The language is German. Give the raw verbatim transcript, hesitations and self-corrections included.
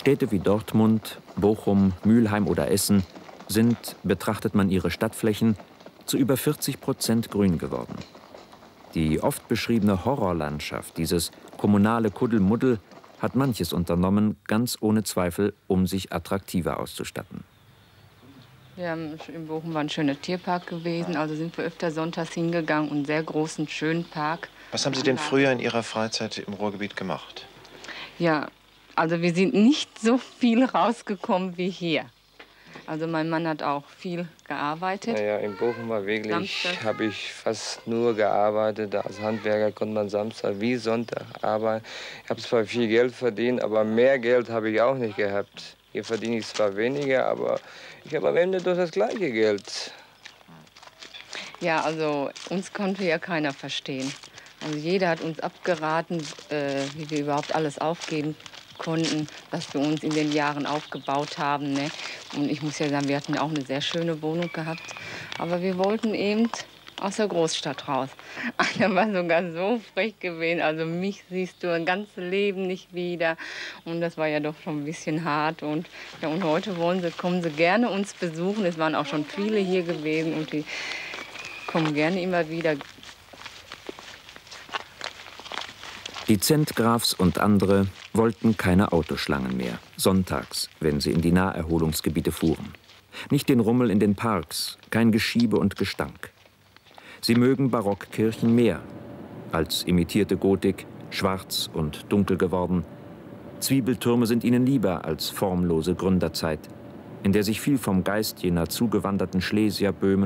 Städte wie Dortmund, Bochum, Mülheim oder Essen sind, betrachtet man ihre Stadtflächen, zu über vierzig Prozent grün geworden. Die oft beschriebene Horrorlandschaft, dieses kommunale Kuddelmuddel, hat manches unternommen, ganz ohne Zweifel, um sich attraktiver auszustatten. Wir haben in Bochum war ein schöner Tierpark gewesen, also sind wir öfter sonntags hingegangen und einen sehr großen, schönen Park. Was haben Sie denn früher in Ihrer Freizeit im Ruhrgebiet gemacht? Ja, also wir sind nicht so viel rausgekommen wie hier. Also mein Mann hat auch viel gearbeitet. Naja, in Bochum war wirklich, habe ich fast nur gearbeitet. Als Handwerker konnte man Samstag wie Sonntag arbeiten. Ich habe zwar viel Geld verdient, aber mehr Geld habe ich auch nicht gehabt. Hier verdiene ich zwar weniger, aber ich habe am Ende doch das gleiche Geld. Ja, also uns konnte ja keiner verstehen. Also jeder hat uns abgeraten, äh, wie wir überhaupt alles aufgeben konnten, was wir uns in den Jahren aufgebaut haben. Ne? Und ich muss ja sagen, wir hatten auch eine sehr schöne Wohnung gehabt. Aber wir wollten eben aus der Großstadt raus. Einer war sogar so frech gewesen, also mich siehst du ein ganzes Leben nicht wieder. Und das war ja doch schon ein bisschen hart. Und, ja, und heute wollen sie, kommen sie gerne uns besuchen. Es waren auch schon viele hier gewesen und die kommen gerne immer wieder. Die Zentgrafs und andere wollten keine Autoschlangen mehr, sonntags, wenn sie in die Naherholungsgebiete fuhren. Nicht den Rummel in den Parks, kein Geschiebe und Gestank. Sie mögen Barockkirchen mehr als imitierte Gotik, schwarz und dunkel geworden. Zwiebeltürme sind ihnen lieber als formlose Gründerzeit, in der sich viel vom Geist jener zugewanderten Schlesier, Böhmen